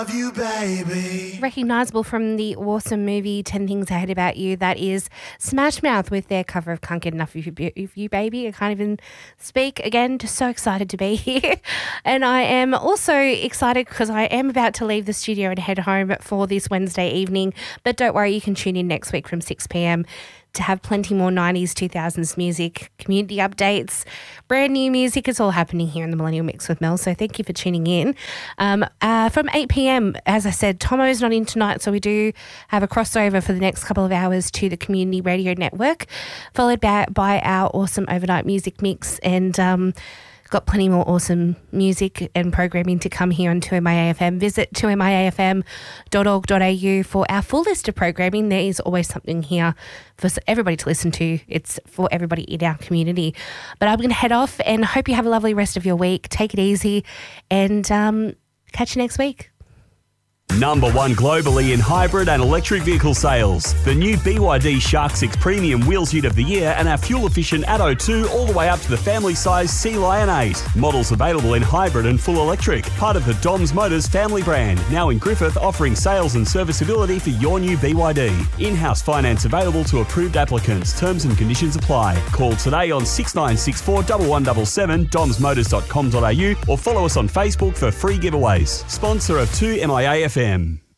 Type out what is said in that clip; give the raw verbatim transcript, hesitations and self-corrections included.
Love you, baby. Recognisable from the awesome movie ten Things I Hate About You, that is Smash Mouth with their cover of Can't Get Enough of You, of you Baby. I can't even speak. Again, just so excited to be here. And I am also excited because I am about to leave the studio and head home for this Wednesday evening. But don't worry, you can tune in next week from six p.m. to have plenty more nineties, two thousands music, community updates, brand new music. It's all happening here in the Millennial Mix with Mel, so thank you for tuning in. Um, uh, from eight p.m, as I said, Tomo's not in tonight, so we do have a crossover for the next couple of hours to the Community Radio Network, followed by, by our awesome overnight music mix, and um, got plenty more awesome music and programming to come here on two M I A F M. Visit two m i a f m dot org dot a u for our full list of programming. There is always something here for everybody to listen to. It's for everybody in our community. But I'm going to head off and hope you have a lovely rest of your week. Take it easy and um, catch you next week. Number one globally in hybrid and electric vehicle sales. The new B Y D Shark six Premium Wheels Ute of the Year and our fuel-efficient Atto two all the way up to the family-size Sea Lion eight. Models available in hybrid and full electric. Part of the Doms Motors family brand. Now in Griffith, offering sales and serviceability for your new B Y D. In-house finance available to approved applicants. Terms and conditions apply. Call today on six nine six four, one one seven seven, doms motors dot com dot a u or follow us on Facebook for free giveaways. Sponsor of two M I A F M.